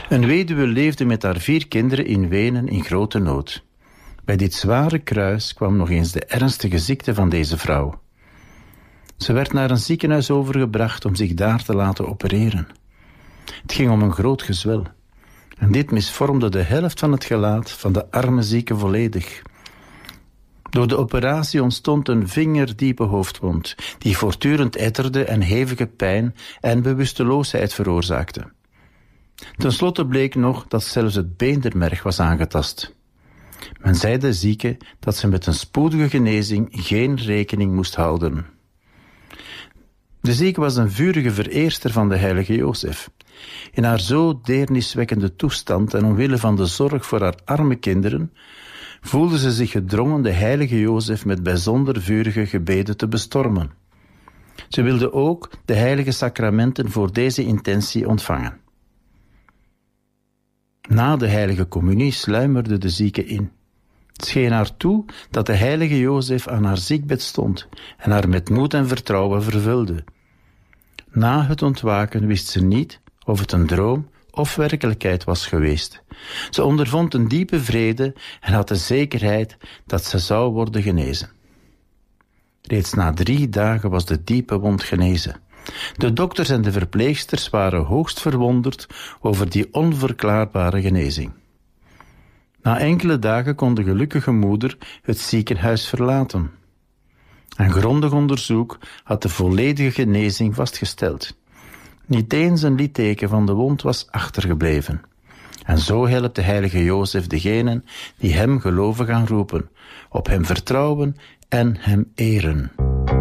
Een weduwe leefde met haar 4 kinderen in Wenen in grote nood. Bij dit zware kruis kwam nog eens de ernstige ziekte van deze vrouw. Ze werd naar een ziekenhuis overgebracht om zich daar te laten opereren. Het ging om een groot gezwel. En dit misvormde de helft van het gelaat van de arme zieke volledig. Door de operatie ontstond een vingerdiepe hoofdwond, die voortdurend etterde en hevige pijn en bewusteloosheid veroorzaakte. Ten slotte bleek nog dat zelfs het beendermerg was aangetast. Men zei de zieke dat ze met een spoedige genezing geen rekening moest houden. De zieke was een vurige vereerster van de heilige Jozef. In haar zo deerniswekkende toestand en omwille van de zorg voor haar arme kinderen, voelde ze zich gedrongen de heilige Jozef met bijzonder vurige gebeden te bestormen. Ze wilde ook de heilige sacramenten voor deze intentie ontvangen. Na de heilige communie sluimerde de zieke in. Het scheen haar toe dat de heilige Jozef aan haar ziekbed stond en haar met moed en vertrouwen vervulde. Na het ontwaken wist ze niet of het een droom of werkelijkheid was geweest. Ze ondervond een diepe vrede en had de zekerheid dat ze zou worden genezen. Reeds na 3 dagen was de diepe wond genezen. De dokters en de verpleegsters waren hoogst verwonderd over die onverklaarbare genezing. Na enkele dagen kon de gelukkige moeder het ziekenhuis verlaten. Een grondig onderzoek had de volledige genezing vastgesteld. Niet eens een litteken van de wond was achtergebleven. En zo helpt de heilige Jozef degenen die hem geloven gaan roepen, op hem vertrouwen en hem eren.